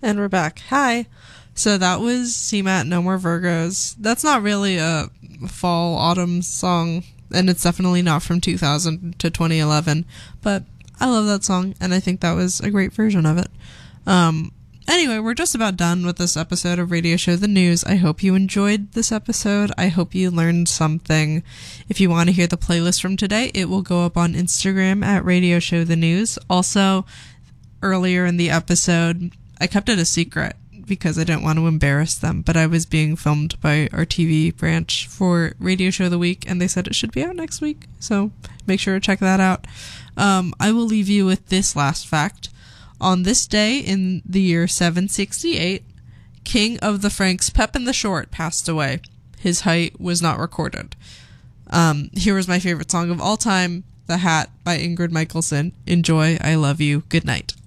And we're back. Hi. So that was CMAT No More Virgos. That's not really a fall autumn song, and it's definitely not from 2000 to 2011, but I love that song, and I think that was a great version of it. Anyway, we're just about done with this episode of Radio Show the News. I hope you enjoyed this episode. I hope you learned something. If you want to hear the playlist from today, it will go up on Instagram at Radio Show the News. Also, earlier in the episode, I kept it a secret because I didn't want to embarrass them, but I was being filmed by our TV branch for Radio Show the Week, and they said it should be out next week, so make sure to check that out. I will leave you with this last fact. On this day in the year 768, King of the Franks Pepin the Short passed away. His height was not recorded. Here was my favorite song of all time, The Hat by Ingrid Michaelson. Enjoy, I love you, good night.